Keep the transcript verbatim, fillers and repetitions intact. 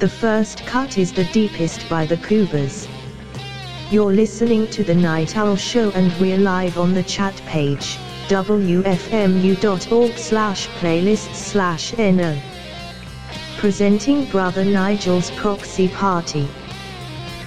The first cut is The Deepest by the Cougars. You're listening to The Night Owl Show and we're live on the chat page, w f m u dot org slash playlists slash n o. Presenting Brother Nigel's Proxy Party.